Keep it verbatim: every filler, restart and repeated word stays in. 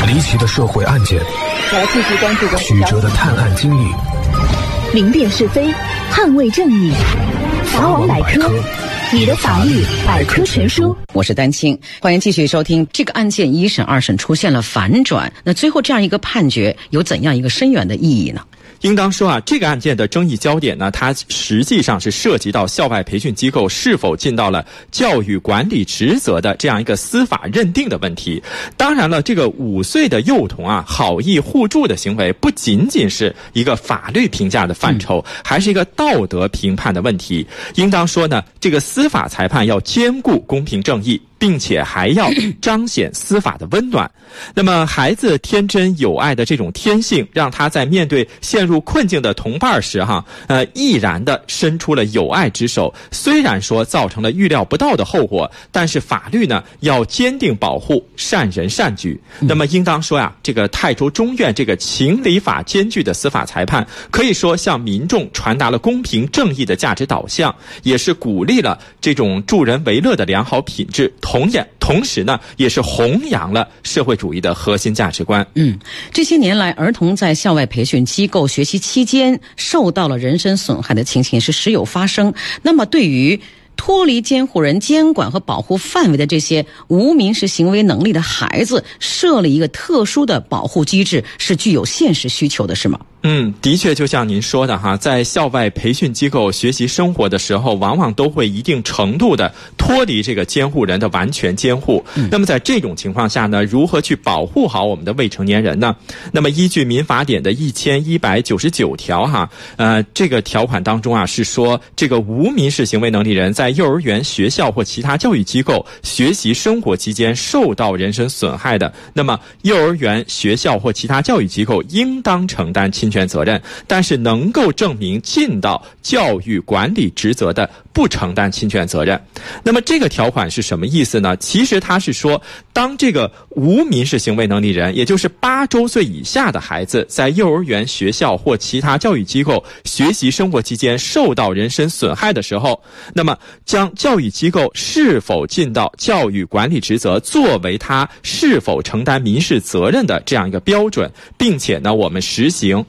离奇的社会案件， 我要继续关注曲折的探案经历， 明辨是非，捍卫正义。法网百科，你的法律百科全书。 我是丹青，欢迎继续收听。这个案件一审、二审出现了反转，那最后这样一个判决有怎样一个深远的意义呢？ 应当说啊，这个案件的争议焦点呢，它实际上是涉及到校外培训机构是否尽到了教育管理职责的这样一个司法认定的问题。当然了，这个五岁的幼童啊，好意互助的行为不仅仅是一个法律评价的范畴，还是一个道德评判的问题。应当说呢，这个司法裁判要兼顾公平正义，并且还要彰显司法的温暖。那么孩子天真有爱的这种天性，让他在面对陷入困境的同伴时哈，呃，毅然地伸出了友爱之手。虽然说造成了预料不到的后果，但是法律呢要坚定保护善人善举。那么应当说呀，这个泰州中院这个情理法兼具的司法裁判，可以说向民众传达了公平正义的价值导向，也是鼓励了这种助人为乐的良好品质。同样，同时呢，也是弘扬了社会主义的核心价值观。 嗯，这些年来，儿童在校外培训机构学习期间受到了人身损害的情形是时有发生。那么，对于脱离监护人监管和保护范围的这些无民事行为能力的孩子，设立一个特殊的保护机制，是具有现实需求的，是吗？ 嗯，的确，就像您说的哈，在校外培训机构学习生活的时候，往往都会一定程度的脱离这个监护人的完全监护。嗯、那么在这种情况下呢，如何去保护好我们的未成年人呢？那么依据民法典的一千一百九十九条哈，呃，这个条款当中啊是说，这个无民事行为能力人在幼儿园、学校或其他教育机构学习生活期间受到人身损害的，那么幼儿园、学校或其他教育机构应当承担侵权责任，但是能够证明尽到教育管理职责的，不承担侵权责任。那么这个条款是什么意思呢？其实它是说，当这个无民事行为能力人，也就是八周岁以下的孩子，在幼儿园、学校或其他教育机构学习生活期间受到人身损害的时候，那么将教育机构是否尽到教育管理职责作为他是否承担民事责任的这样一个标准，并且呢，我们实行